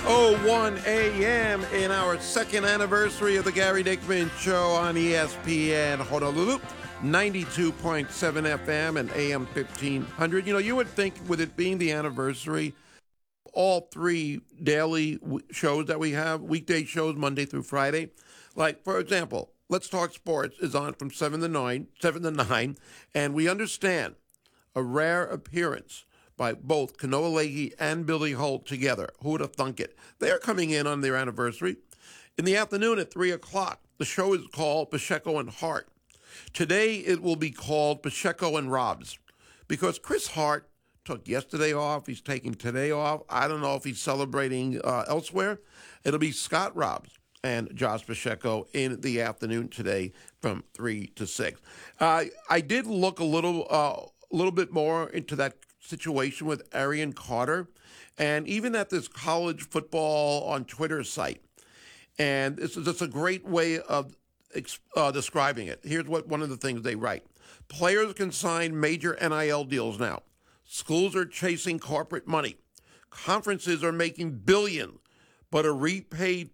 6:01 a.m. in our second anniversary of the Gary Dickman Show on ESPN Honolulu, 92.7 FM and AM 1500. You know, you would think with it being the anniversary, all three daily shows that we have, weekday shows, Monday through Friday, like, for example, Let's Talk Sports is on from 7 to 9, and we understand a rare appearance by both Kanoa Leahy and Billy Holt together. Who would have thunk it? They are coming in on their anniversary. In the afternoon at 3 o'clock, the show is called Pacheco and Hart. Today it will be called Pacheco and Robs because Chris Hart took yesterday off. He's taking today off. I don't know if he's celebrating elsewhere. It'll be Scott Robs and Josh Pacheco in the afternoon today from 3 to 6. I did look a little bit more into that situation with Arian Carter, and even at this college football on Twitter site. And this is just a great way of describing it. Here's what one of the things they write. Players can sign major NIL deals now. Schools are chasing corporate money. Conferences are making billions, but a repaid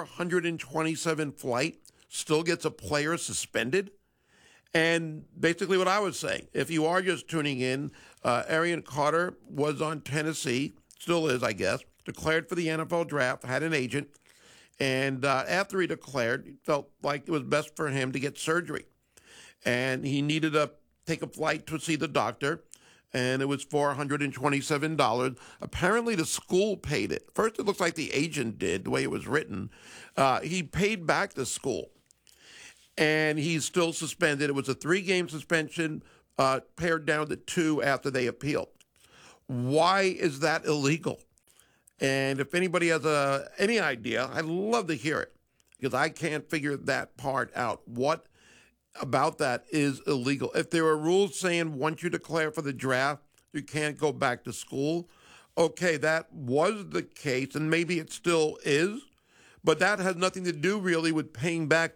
427 flight still gets a player suspended? And basically what I was saying, if you are just tuning in, Arian Carter was on Tennessee, still is, I guess, declared for the NFL draft, had an agent, and after he declared, he felt like it was best for him to get surgery. And he needed to take a flight to see the doctor, and it was $427. Apparently the school paid it. First, it looks like the agent did, the way it was written. He paid back the school. And he's still suspended. It was a 3-game suspension, pared down to 2 after they appealed. Why is that illegal? And if anybody has any idea, I'd love to hear it because I can't figure that part out. What about that is illegal? If there are rules saying once you declare for the draft, you can't go back to school, okay, that was the case, and maybe it still is. But that has nothing to do really with paying back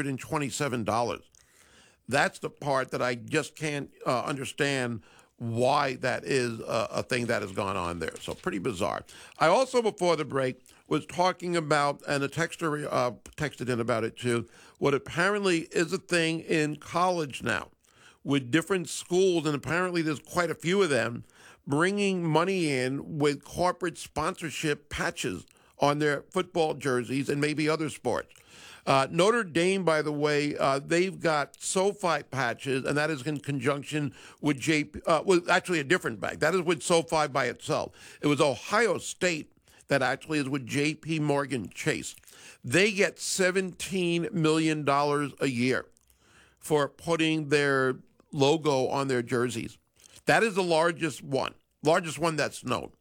$427. That's the part that I just can't understand why that is a thing that has gone on there. So pretty bizarre. I also, before the break, was talking about, and a texter texted in about it too, what apparently is a thing in college now with different schools, and apparently there's quite a few of them, bringing money in with corporate sponsorship patches on their football jerseys and maybe other sports. Notre Dame, by the way, they've got SoFi patches, and that is in conjunction with actually a different bank. That is with SoFi by itself. It was Ohio State that actually is with J.P. Morgan Chase. They get $17 million a year for putting their logo on their jerseys. That is the largest one that's known.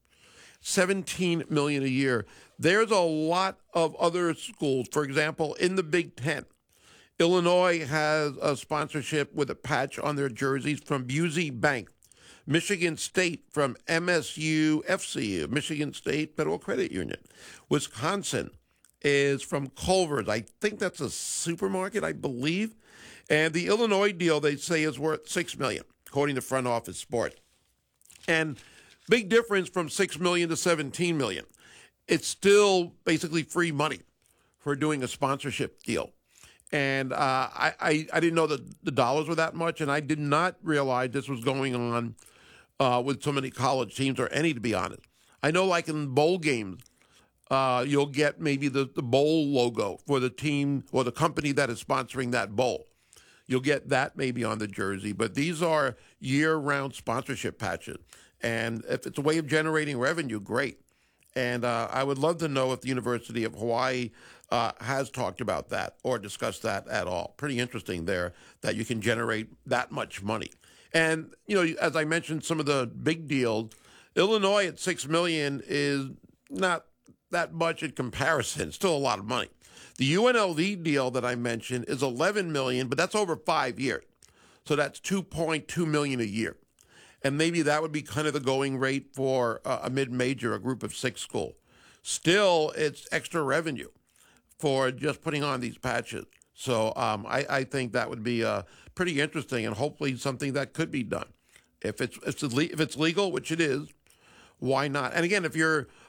$17 million a year. There's a lot of other schools. For example, in the Big Ten, Illinois has a sponsorship with a patch on their jerseys from Busey Bank. Michigan State from MSU FCU, Michigan State Federal Credit Union. Wisconsin is from Culver's. I think that's a supermarket, I believe. And the Illinois deal, they say, is worth $6 million, according to Front Office Sports. And big difference from $6 million to $17 million. It's still basically free money for doing a sponsorship deal. And I didn't know that the dollars were that much, and I did not realize this was going on with so many college teams, or any, to be honest. I know, like in bowl games, you'll get maybe the bowl logo for the team or the company that is sponsoring that bowl. You'll get that maybe on the jersey, but these are year-round sponsorship patches. And if it's a way of generating revenue, great. And I would love to know if the University of Hawaii has talked about that or discussed that at all. Pretty interesting there that you can generate that much money. And, you know, as I mentioned, some of the big deals, Illinois at $6 million is not that much in comparison. Still a lot of money. The UNLV deal that I mentioned is $11 million, but that's over 5 years. So that's $2.2 million a year. And maybe that would be kind of the going rate for a mid-major, a group of 6 school. Still, it's extra revenue for just putting on these patches. So I think that would be pretty interesting, and hopefully something that could be done. If it's legal, which it is, why not? And again, if you're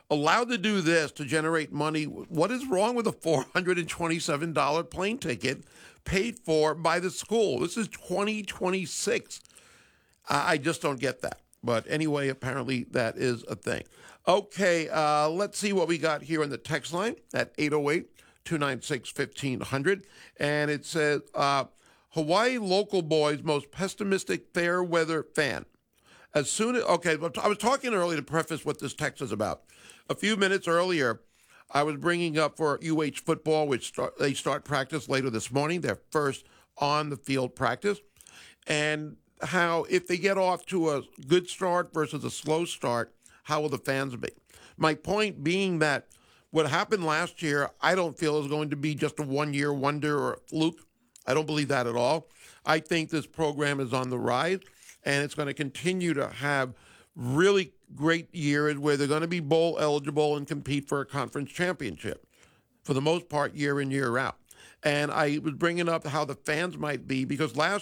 allowed to do this to generate money. What is wrong with a $427 plane ticket paid for by the school? This is 2026. I just don't get that. But anyway, apparently that is a thing. Okay, let's see what we got here on the text line at 808-296-1500. And it says, Hawaii local boys most pessimistic fair weather fan. I was talking earlier to preface what this text is about. A few minutes earlier, I was bringing up for UH football, which they start practice later this morning, their first on-the-field practice, and how if they get off to a good start versus a slow start, how will the fans be? My point being that what happened last year, I don't feel is going to be just a one-year wonder or a fluke. I don't believe that at all. I think this program is on the rise, and it's going to continue to have really great years where they're going to be bowl eligible and compete for a conference championship, for the most part, year in, year out. And I was bringing up how the fans might be, because last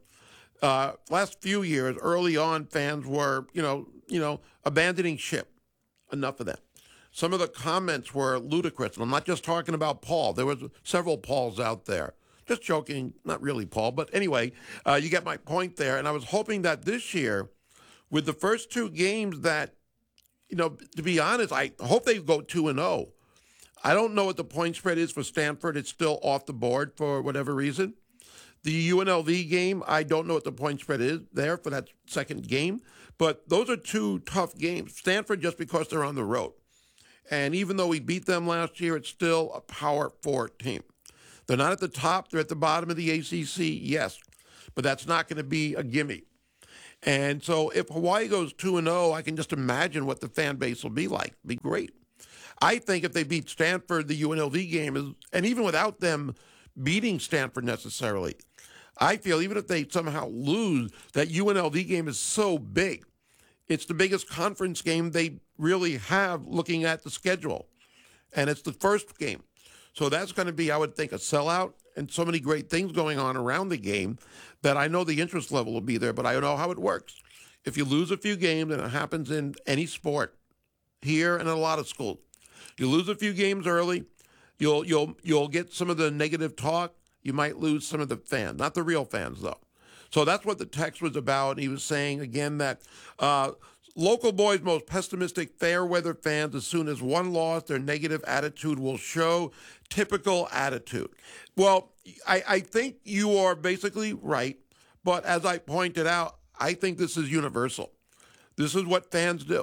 few years, early on, fans were, abandoning ship. Enough of that. Some of the comments were ludicrous, and I'm not just talking about Paul. There was several Pauls out there. Just joking, not really Paul, but anyway, you get my point there. And I was hoping that this year, with the first two games that, to be honest, I hope they go 2-0. I don't know what the point spread is for Stanford. It's still off the board for whatever reason. The UNLV game, I don't know what the point spread is there for that second game. But those are two tough games. Stanford, just because they're on the road. And even though we beat them last year, it's still a Power 4 team. They're not at the top. They're at the bottom of the ACC, yes. But that's not going to be a gimme. And so if Hawaii goes 2-0, I can just imagine what the fan base will be like. It'll be great. I think if they beat Stanford, the UNLV game is, and even without them beating Stanford necessarily, I feel even if they somehow lose, that UNLV game is so big. It's the biggest conference game they really have looking at the schedule. And it's the first game. So that's going to be, I would think, a sellout, and so many great things going on around the game that I know the interest level will be there, but I don't know how it works. If you lose a few games, and it happens in any sport, here and in a lot of schools, you lose a few games early, you'll get some of the negative talk. You might lose some of the fans, not the real fans, though. So that's what the text was about. And he was saying, again, that local boys' most pessimistic fair weather fans, as soon as one loss, their negative attitude will show. Typical attitude. Well, I think you are basically right. But as I pointed out, I think this is universal. This is what fans do.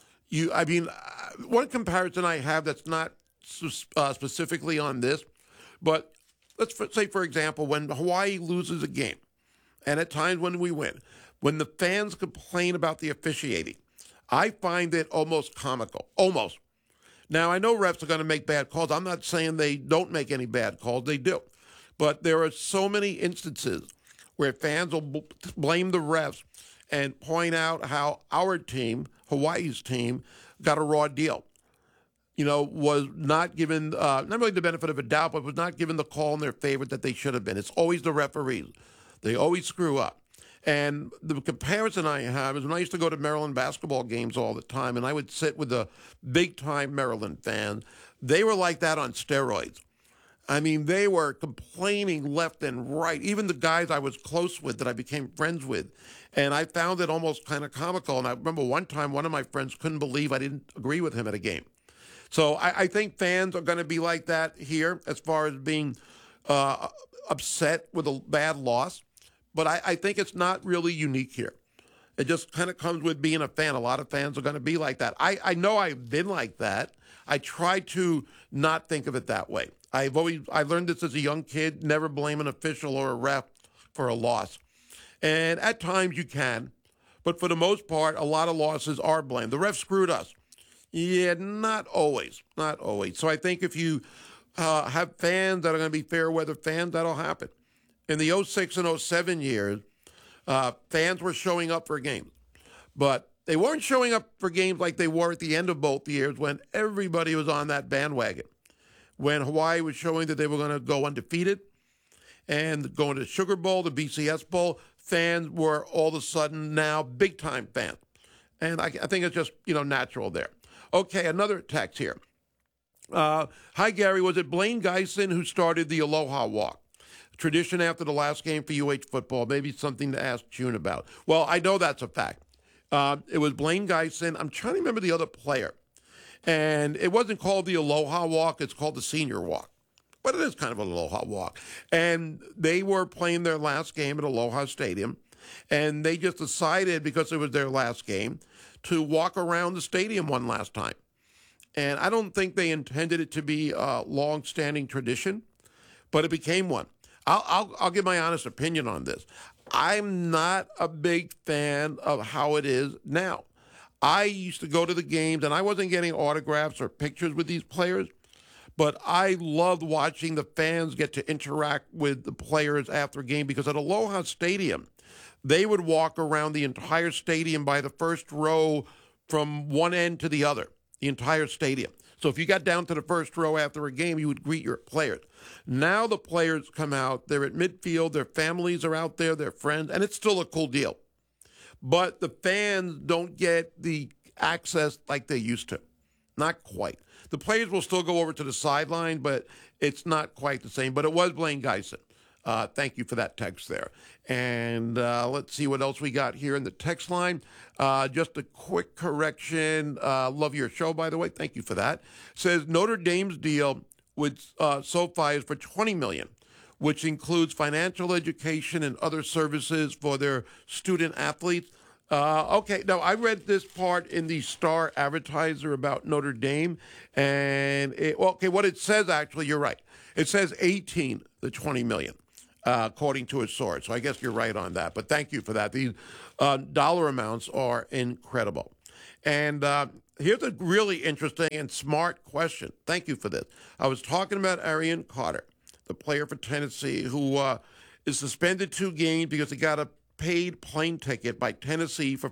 One comparison I have that's not specifically on this, but let's say, for example, when Hawaii loses a game, and at times when we win, when the fans complain about the officiating, I find it almost comical. Almost. Now, I know refs are going to make bad calls. I'm not saying they don't make any bad calls. They do. But there are so many instances where fans will blame the refs and point out how our team, Hawaii's team, got a raw deal. Was not given, not really the benefit of a doubt, but was not given the call in their favor that they should have been. It's always the referees. They always screw up. And the comparison I have is when I used to go to Maryland basketball games all the time, and I would sit with the big-time Maryland fans. They were like that on steroids. I mean, they were complaining left and right, even the guys I was close with that I became friends with. And I found it almost kind of comical. And I remember one time one of my friends couldn't believe I didn't agree with him at a game. So I think fans are going to be like that here as far as being upset with a bad loss. But I think it's not really unique here. It just kind of comes with being a fan. A lot of fans are going to be like that. I know I've been like that. I try to not think of it that way. I learned this as a young kid, never blame an official or a ref for a loss. And at times you can, but for the most part, a lot of losses are blamed. The ref screwed us. Yeah, not always. So I think if you have fans that are going to be fair weather fans, that'll happen. In the 06 and 07 years, fans were showing up for games. But they weren't showing up for games like they were at the end of both years when everybody was on that bandwagon. When Hawaii was showing that they were going to go undefeated and go into the Sugar Bowl, the BCS Bowl, fans were all of a sudden now big-time fans. And I think it's just, natural there. Okay, another text here. Hi, Gary. Was it Blaine Geisen who started the Aloha Walk? Tradition after the last game for UH football. Maybe something to ask June about. Well, I know that's a fact. It was Blaine Geisen. I'm trying to remember the other player. And it wasn't called the Aloha Walk. It's called the Senior Walk. But it is kind of an Aloha Walk. And they were playing their last game at Aloha Stadium. And they just decided, because it was their last game, to walk around the stadium one last time. And I don't think they intended it to be a long-standing tradition, but it became one. I'll give my honest opinion on this. I'm not a big fan of how it is now. I used to go to the games, and I wasn't getting autographs or pictures with these players, but I loved watching the fans get to interact with the players after a game, because at Aloha Stadium, they would walk around the entire stadium by the first row from one end to the other, the entire stadium. So if you got down to the first row after a game, you would greet your players. Now the players come out, they're at midfield, their families are out there, their friends, and it's still a cool deal. But the fans don't get the access like they used to. Not quite. The players will still go over to the sideline, but it's not quite the same. But it was Blaine Geisen. Thank you for that text there. And let's see what else we got here in the text line. Just a quick correction. Love your show, by the way. Thank you for that. Says Notre Dame's deal with SoFi is for $20 million, which includes financial education and other services for their student athletes. Okay, now I read this part in the Star Advertiser about Notre Dame, and what it says, actually, you're right. It says 18, the 20 million. According to a source. So I guess you're right on that. But thank you for that. These dollar amounts are incredible. And here's a really interesting and smart question. Thank you for this. I was talking about Arian Carter, the player for Tennessee, who is suspended 2 games because he got a paid plane ticket by Tennessee for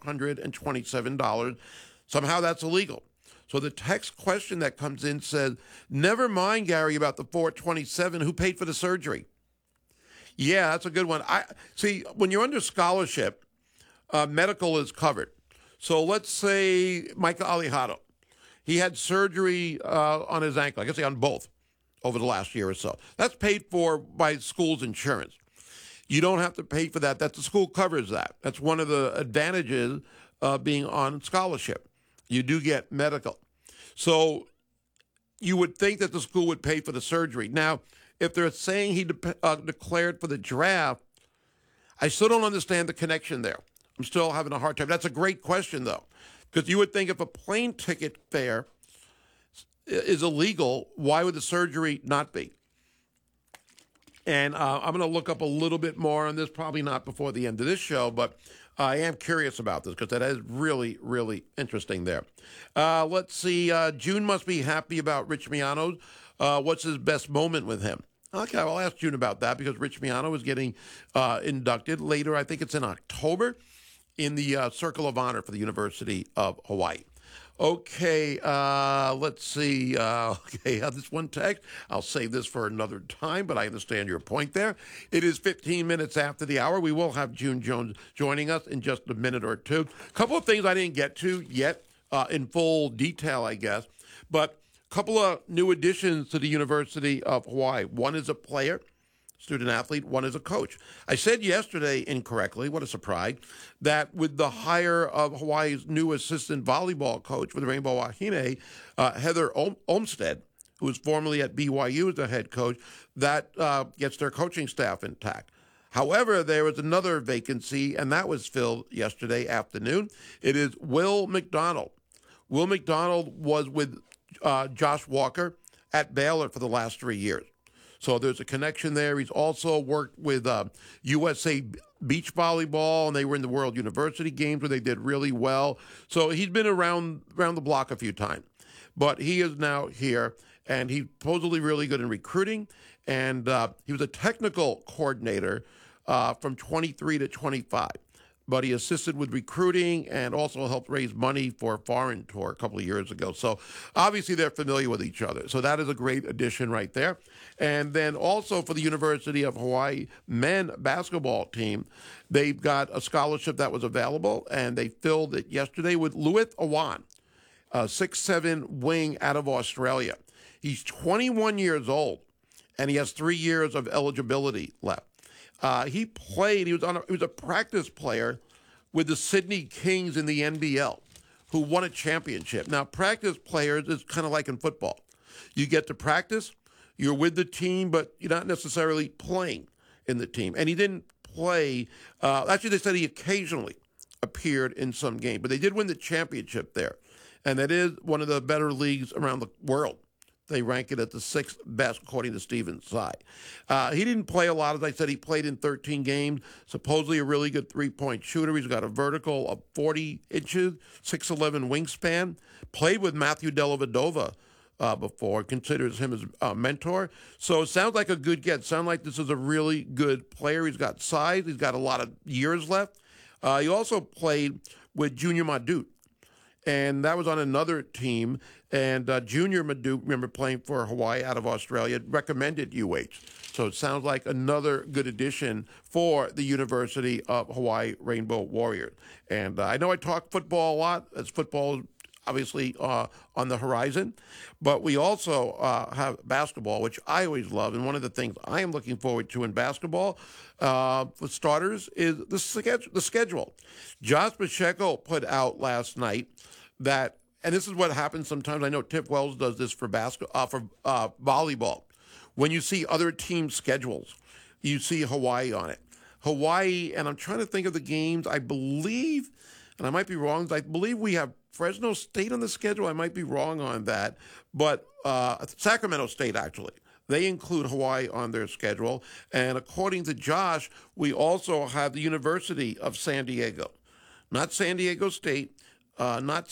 $427. Somehow that's illegal. So the text question that comes in says, never mind, Gary, about the $427. Who paid for the surgery? Yeah, that's a good one. See, when you're under scholarship, medical is covered. So let's say Micah Alejado. He had surgery on his ankle, I guess on both, over the last year or so. That's paid for by school's insurance. You don't have to pay for that. The school covers that. That's one of the advantages of being on scholarship. You do get medical. So you would think that the school would pay for the surgery. Now, if they're saying he declared for the draft, I still don't understand the connection there. I'm still having a hard time. That's a great question, though, because you would think if a plane ticket fare is illegal, why would the surgery not be? And I'm going to look up a little bit more on this, probably not before the end of this show, but I am curious about this because that is really, really interesting there. Let's see. June must be happy about Rich Miano. What's his best moment with him? Okay, I'll ask June about that because Rich Miano is getting inducted later. I think it's in October in the Circle of Honor for the University of Hawaii. Okay, let's see. This one text. I'll save this for another time, but I understand your point there. It is 15 minutes after the hour. We will have June Jones joining us in just a minute or two. A couple of things I didn't get to yet in full detail, I guess, but a couple of new additions to the University of Hawaii. One is a player, student athlete, one is a coach. I said yesterday incorrectly, what a surprise, that with the hire of Hawaii's new assistant volleyball coach for the Rainbow Wahine, Heather Olmstead, who was formerly at BYU as the head coach, that gets their coaching staff intact. However, there was another vacancy, and that was filled yesterday afternoon. It is Will McDonald. Will McDonald was with Josh Walker at Baylor for the last 3 years. So there's a connection there. He's also worked with USA Beach Volleyball, and they were in the World University Games where they did really well. So he's been around the block a few times. But he is now here, and he's supposedly really good in recruiting. And he was a technical coordinator from 23 to 25. But he assisted with recruiting and also helped raise money for a foreign tour a couple of years ago. So obviously they're familiar with each other. So that is a great addition right there. And then also for the University of Hawaii men basketball team, they've got a scholarship that was available, and they filled it yesterday with Luith Awan. 6'7" wing out of Australia. He's 21 years old, and he has 3 years of eligibility left. He was a practice player with the Sydney Kings in the NBL, who won a championship. Now, practice players is kind of like in football. You get to practice, you're with the team, but you're not necessarily playing in the team. And he didn't play. Actually, they said he occasionally appeared in some game, but they did win the championship there. And that is one of the better leagues around the world. They rank it at the 6th best, according to Steven Tsai. He didn't play a lot. As I said, he played in 13 games. Supposedly a really good three-point shooter. He's got a vertical of 40 inches, 6'11" wingspan. Played with Matthew Dellavedova before. Considers him as a mentor. So it sounds like a good get. Sounds like this is a really good player. He's got size. He's got a lot of years left. He also played with Junior Madut, and that was on another team. And Junior Madut, remember playing for Hawaii out of Australia, recommended UH. So it sounds like another good addition for the University of Hawaii Rainbow Warriors. And I know I talk football a lot, as football is obviously on the horizon, but we also have basketball, which I always love. And one of the things I am looking forward to in basketball, for starters, is the schedule. Josh Pacheco put out last night that, and this is what happens sometimes. I know Tiff Wells does this for volleyball. When you see other teams' schedules, you see Hawaii on it. Hawaii, and I'm trying to think of the games. I believe, and I might be wrong, I believe we have Fresno State on the schedule. I might be wrong on that. But Sacramento State, actually. They include Hawaii on their schedule. And according to Josh, we also have the University of San Diego. Not San Diego State, not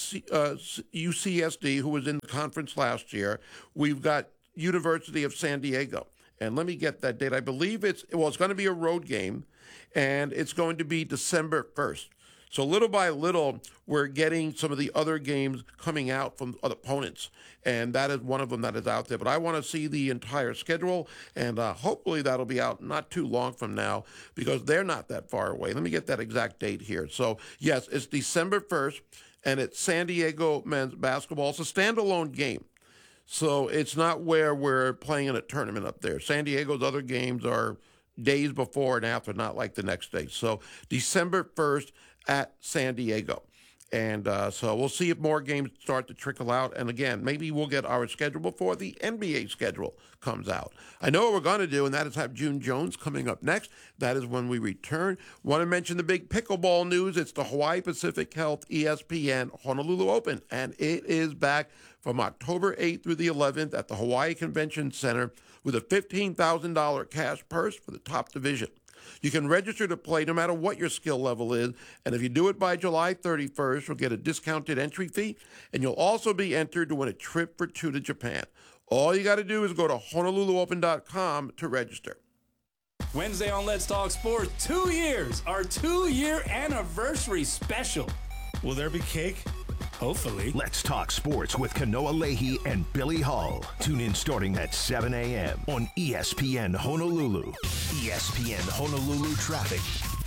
UCSD, who was in the conference last year. We've got University of San Diego. And let me get that date. I believe it's going to be a road game, and it's going to be December 1st. So little by little, we're getting some of the other games coming out from other opponents, and that is one of them that is out there. But I want to see the entire schedule, and hopefully that'll be out not too long from now, because they're not that far away. Let me get that exact date here. So, yes, it's December 1st, and it's San Diego men's basketball. It's a standalone game. So it's not where we're playing in a tournament up there. San Diego's other games are days before and after, not like the next day. So December 1st at San Diego. And so we'll see if more games start to trickle out. And again, maybe we'll get our schedule before the NBA schedule comes out. I know what we're going to do, and that is have June Jones coming up next. That is when we return. Want to mention the big pickleball news. It's the Hawaii Pacific Health ESPN Honolulu Open, and it is back from October 8th through the 11th at the Hawaii Convention Center with a $15,000 cash purse for the top division. You can register to play no matter what your skill level is, and if you do it by July 31st, you'll get a discounted entry fee, and you'll also be entered to win a trip for two to Japan. All you got to do is go to HonoluluOpen.com to register. Wednesday on Let's Talk Sports, 2 years, our 2-year anniversary special. Will there be cake? Hopefully. Let's Talk Sports with Kanoa Leahy and Billy Hull. Tune in starting at 7 a.m. on ESPN Honolulu. ESPN Honolulu Traffic.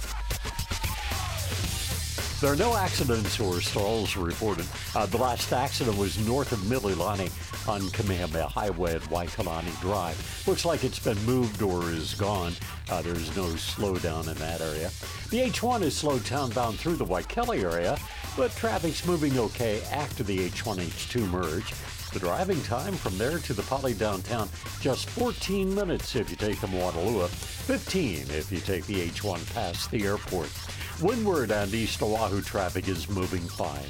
There are no accidents or stalls reported. The last accident was north of Mililani on Kamehameha Highway at Waikalani Drive. Looks like it's been moved or is gone. There's no slowdown in that area. The H1 is slowed townbound through the Waikele area, but traffic's moving okay after the H1-H2 merge. The driving time from there to the Poly downtown, just 14 minutes if you take the Moanalua, 15 if you take the H1 past the airport. Windward and East Oahu traffic is moving fine.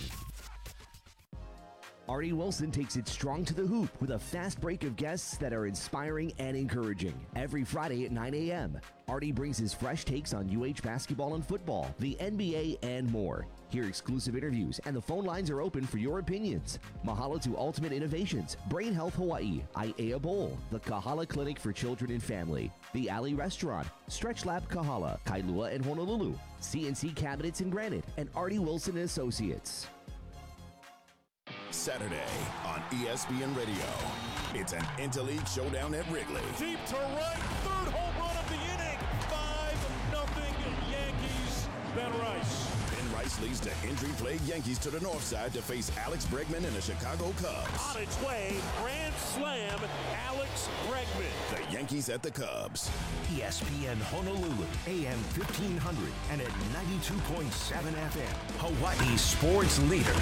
Artie Wilson takes it strong to the hoop with a fast break of guests that are inspiring and encouraging. Every Friday at 9 a.m., Artie brings his fresh takes on UH basketball and football, the NBA, and more. Hear exclusive interviews, and the phone lines are open for your opinions. Mahalo to Ultimate Innovations, Brain Health Hawaii, Aiea Bowl, the Kahala Clinic for Children and Family, the Alley Restaurant, Stretch Lab Kahala, Kailua and Honolulu, CNC Cabinets and Granite, and Artie Wilson Associates. Saturday on ESPN Radio. It's an Interleague showdown at Wrigley. Deep to right, third home run of the inning. 5-0 Yankees. Ben Rice. Ice leads the injury-plagued Yankees to the north side to face Alex Bregman and the Chicago Cubs. On its way, grand slam, Alex Bregman. The Yankees at the Cubs. ESPN Honolulu, AM 1500 and at 92.7 FM. Hawaii sports leader.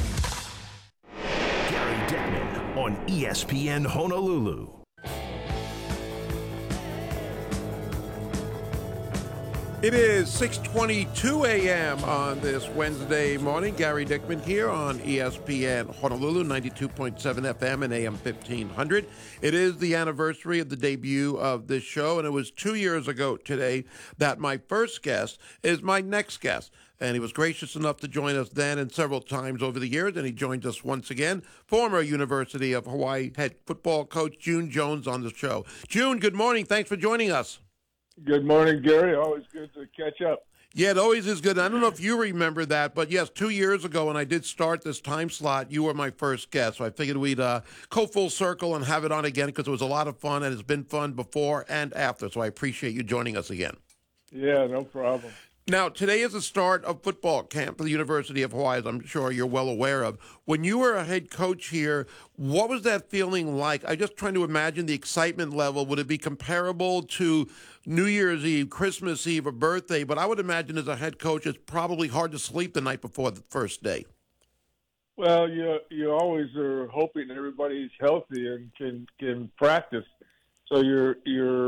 Gary Dickman on ESPN Honolulu. It is 6:22 a.m. on this Wednesday morning. Gary Dickman here on ESPN Honolulu, 92.7 FM and AM 1500. It is the anniversary of the debut of this show, and it was 2 years ago today that my first guest is my next guest. And he was gracious enough to join us then and several times over the years, and he joins us once again. Former University of Hawaii head football coach June Jones on the show. June, good morning. Thanks for joining us. Good morning, Gary. Always good to catch up. Yeah, it always is good. I don't know if you remember that, but yes, 2 years ago when I did start this time slot, you were my first guest. So I figured we'd go full circle and have it on again because it was a lot of fun, and it's been fun before and after. So I appreciate you joining us again. Yeah, no problem. Now, today is the start of football camp for the University of Hawaii, as I'm sure you're well aware of. When you were a head coach here, what was that feeling like? I'm just trying to imagine the excitement level. Would it be comparable to New Year's Eve, Christmas Eve, or birthday? But I would imagine as a head coach, it's probably hard to sleep the night before the first day. Well, you always are hoping everybody's healthy and can practice. So you're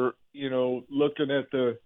looking at the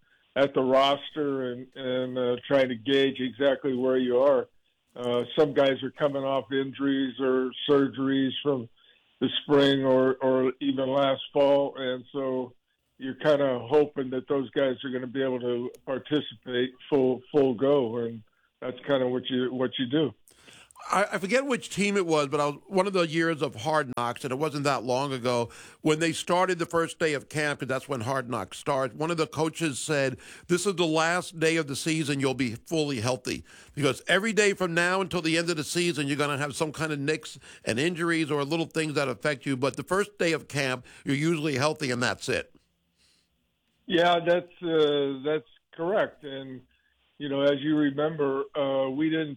roster and trying to gauge exactly where you are. Some guys are coming off injuries or surgeries from the spring or even last fall, and so you're kind of hoping that those guys are going to be able to participate full go, and that's kind of what you do. I forget which team it was, but I was one of the years of Hard Knocks, and it wasn't that long ago, when they started the first day of camp, because that's when Hard Knocks starts. One of the coaches said, this is the last day of the season you'll be fully healthy, because every day from now until the end of the season, you're going to have some kind of nicks and injuries or little things that affect you. But the first day of camp, you're usually healthy, and that's it. Yeah, that's correct. And as you remember, we didn't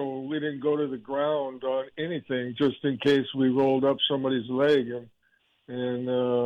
go to the ground on anything just in case we rolled up somebody's leg. And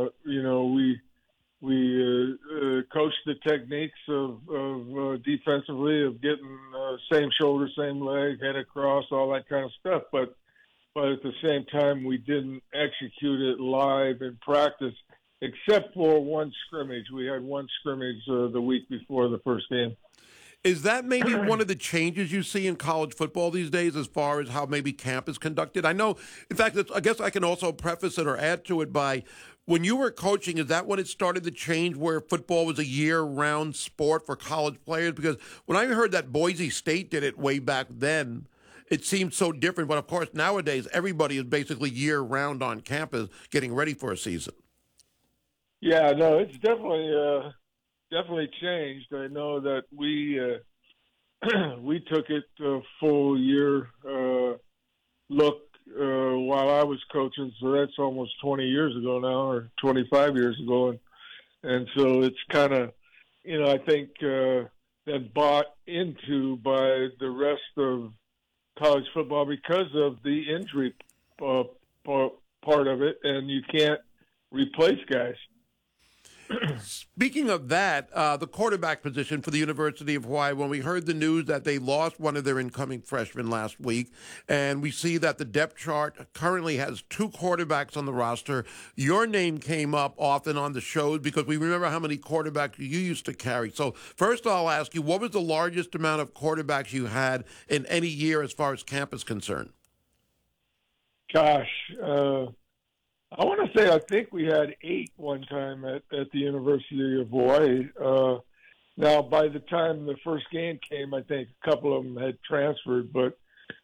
we coached the techniques of defensively of getting same shoulder, same leg, head across, all that kind of stuff. But at the same time, we didn't execute it live in practice, except for one scrimmage. We had one scrimmage the week before the first game. Is that maybe one of the changes you see in college football these days as far as how maybe camp is conducted? I know, in fact, I guess I can also preface it or add to it by, when you were coaching, is that when it started to change where football was a year-round sport for college players? Because when I heard that Boise State did it way back then, it seemed so different. But, of course, nowadays everybody is basically year-round on campus getting ready for a season. Yeah, no, it's definitely changed. I know that we took it a full year look while I was coaching, so that's almost 20 years ago now, or 25 years ago, and so it's kind of, I think then bought into by the rest of college football because of the injury part of it, and you can't replace guys. Speaking of that, the quarterback position for the University of Hawaii, when we heard the news that they lost one of their incoming freshmen last week, and we see that the depth chart currently has two quarterbacks on the roster, your name came up often on the shows because we remember how many quarterbacks you used to carry. So first I'll ask you, what was the largest amount of quarterbacks you had in any year as far as camp is concerned? Gosh, I want to say I think we had 8 one time at the University of Hawaii. Now, by the time the first game came, I think a couple of them had transferred, but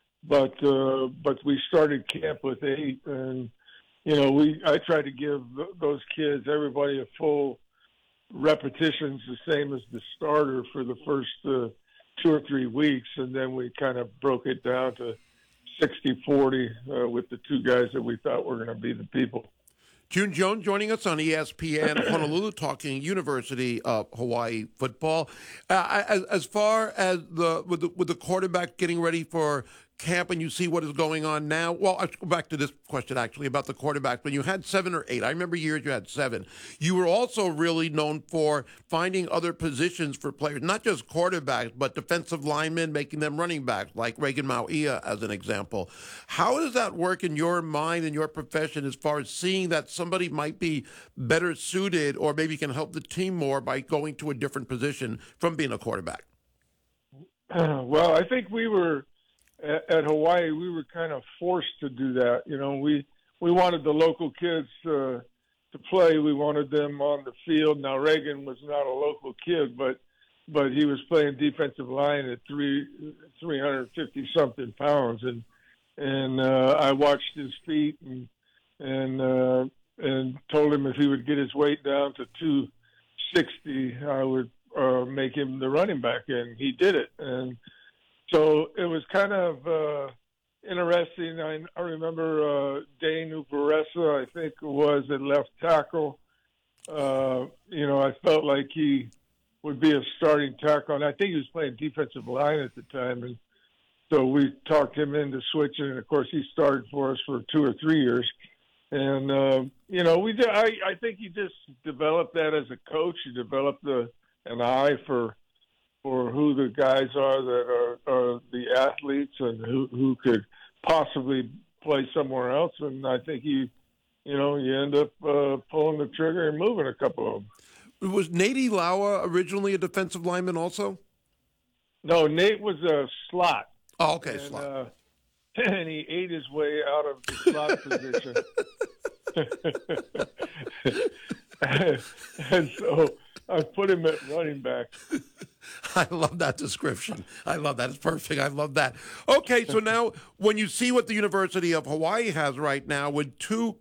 we started camp with 8, and I tried to give those kids, everybody, a full repetitions, the same as the starter for the first 2 or 3 weeks, and then we kind of broke it down to 60-40 with the 2 guys that we thought were going to be the people. June Jones joining us on ESPN Honolulu, talking University of Hawaii football. As far as with the quarterback getting ready for camp, and you see what is going on now. Well, I'll go back to this question actually about the quarterback. When you had 7 or 8, I remember years you had 7. You were also really known for finding other positions for players, not just quarterbacks, but defensive linemen, making them running backs, like Reagan Mauia as an example. How does that work in your mind and your profession as far as seeing that somebody might be better suited or maybe can help the team more by going to a different position from being a quarterback? Well, I think we were at Hawaii, we were kind of forced to do that. You know, we wanted the local kids to play. We wanted them on the field. Now, Reagan was not a local kid, but he was playing defensive line at 350-something pounds. And I watched his feet and told him if he would get his weight down to 260, I would make him the running back, and he did it. And so it was kind of interesting. I remember Dane Uparesa, I think it was, at left tackle. You know, I felt like he would be a starting tackle, and I think he was playing defensive line at the time. And so we talked him into switching, and of course he started for us for 2 or 3 years. And you know, I think you just developed that as a coach. You developed an eye for who the guys are that are the athletes and who could possibly play somewhere else. And I think you end up pulling the trigger and moving a couple of them. Was Nate Laua originally a defensive lineman also? No, Nate was a slot. Oh, okay, slot. And he ate his way out of the slot position. And so I put him at running back. I love that description. I love that. It's perfect. I love that. Okay, so now when you see what the University of Hawaii has right now with 2